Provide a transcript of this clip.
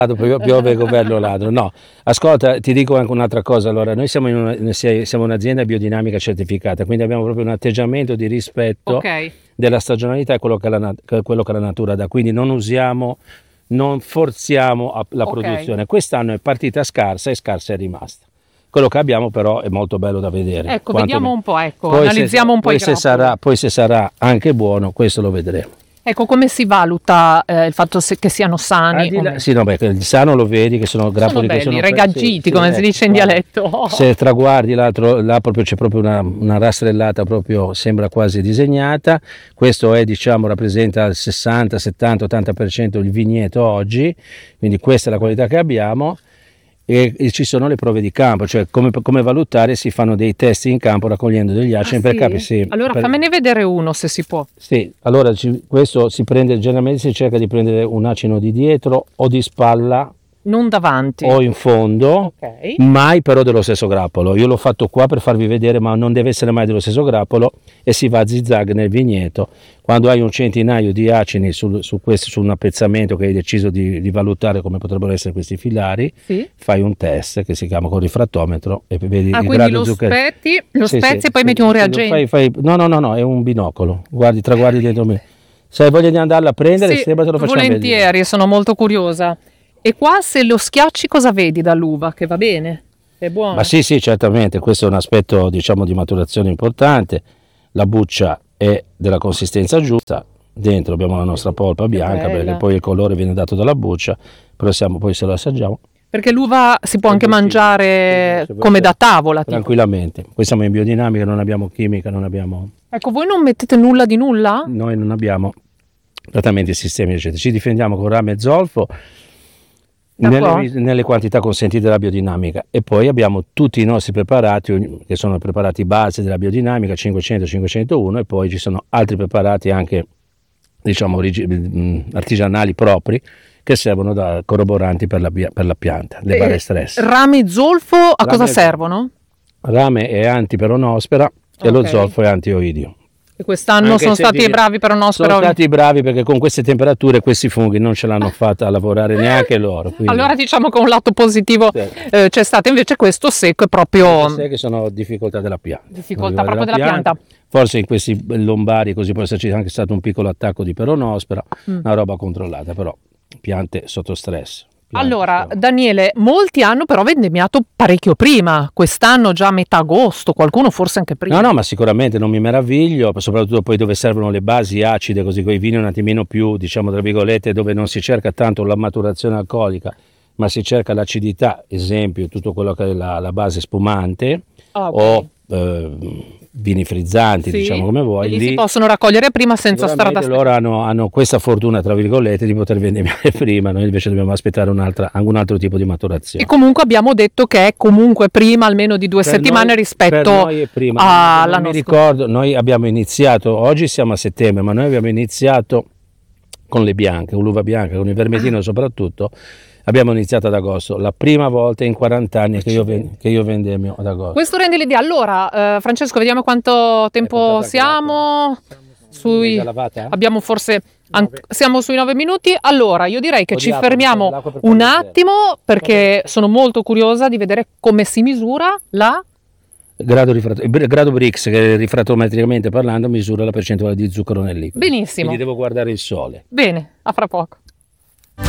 piove il governo ladro. No, ascolta, ti dico anche un'altra cosa. Allora, noi siamo un'azienda biodinamica certificata, quindi abbiamo proprio un atteggiamento di rispetto della stagionalità e quello che la natura dà. Quindi non forziamo la produzione. Quest'anno è partita scarsa e scarsa è rimasta. Quello che abbiamo però è molto bello da vedere. Ecco, vediamo un po', analizziamo un po' poi se sarà anche buono, questo lo vedremo. Ecco, come si valuta il fatto che siano sani? Sì, no, il sano lo vedi che sono grappoli belli, che sono regaggiti, come si dice in dialetto. Se traguardi l'altro, là proprio c'è proprio una rastrellata, proprio sembra quasi disegnata. Questo rappresenta il 60, 70, 80% il vigneto oggi, quindi questa è la qualità che abbiamo. E ci sono le prove di campo, cioè come valutare, si fanno dei test in campo raccogliendo degli acini per capire. Sì, allora fammene vedere uno se si può. Sì, allora questo si prende, generalmente si cerca di prendere un acino di dietro o di spalla, non davanti o in fondo, mai però dello stesso grappolo. Io l'ho fatto qua per farvi vedere, ma non deve essere mai dello stesso grappolo, e si va a zigzag nel vigneto. Quando hai un centinaio di acini su un appezzamento che hai deciso di valutare come potrebbero essere questi filari, fai un test che si chiama con rifrattometro e vedi il grado spezzi e poi metti un reagente. No, è un binocolo, traguardi dentro me. Se hai voglia di andarla a prendere, te lo facciamo volentieri, vedere. Sono molto curiosa. E qua se lo schiacci cosa vedi dall'uva? Che va bene? È buono? Ma sì, certamente, questo è un aspetto di maturazione importante. La buccia è della consistenza giusta, dentro abbiamo la nostra polpa bianca, perché poi il colore viene dato dalla buccia, poi se lo assaggiamo. Perché l'uva si può anche mangiare come da tavola? Tranquillamente, qui siamo in biodinamica, non abbiamo chimica, non abbiamo... Ecco, voi non mettete nulla di nulla? Noi non abbiamo trattamenti sistemi, eccetera. Ci difendiamo con rame e zolfo, nelle quantità consentite dalla biodinamica, e poi abbiamo tutti i nostri preparati che sono i preparati base della biodinamica 500, 501, e poi ci sono altri preparati anche artigianali propri che servono da corroboranti per la pianta, le barre stress. Rame e zolfo a cosa servono? Rame è antiperonospora e lo zolfo è antioidio. E quest'anno sono stati bravi peronospora. Sono stati bravi perché con queste temperature questi funghi non ce l'hanno fatta a lavorare neanche loro. Quindi... Allora diciamo che un lato positivo c'è stato, invece questo secco è proprio... Che sono difficoltà della pianta. Difficoltà proprio della pianta. Forse in questi lombari così può esserci anche stato un piccolo attacco di peronospora, una roba controllata, però piante sotto stress. Allora, Daniele, molti hanno però vendemmiato parecchio prima, quest'anno già a metà agosto, qualcuno forse anche prima. No, ma sicuramente non mi meraviglio, soprattutto poi dove servono le basi acide, così con i vini un attimino più, tra virgolette, dove non si cerca tanto la maturazione alcolica, ma si cerca l'acidità, esempio, tutto quello che è la base spumante, o vini frizzanti, diciamo come vuoi. Lì si possono raccogliere prima senza stare ad aspettare. Loro hanno questa fortuna, tra virgolette, di poter vendemmiare prima, noi invece dobbiamo aspettare un altro tipo di maturazione. E comunque abbiamo detto che è comunque prima almeno di 2 settimane rispetto alla nostra. Mi ricordo, noi abbiamo iniziato, oggi siamo a settembre, ma noi abbiamo iniziato con le bianche, con l'uva bianca, con il vermentino soprattutto. Abbiamo iniziato ad agosto, la prima volta in 40 anni che io vendemmio ad agosto. Questo rende l'idea. Allora, Francesco, vediamo quanto tempo siamo. Abbiamo forse siamo sui 9 minuti. Allora, io direi che ci fermiamo un attimo perché sono molto curiosa di vedere come si misura il grado Brix, che rifrattometricamente parlando misura la percentuale di zucchero nel liquido. Benissimo. Quindi devo guardare il sole. Bene, a fra poco.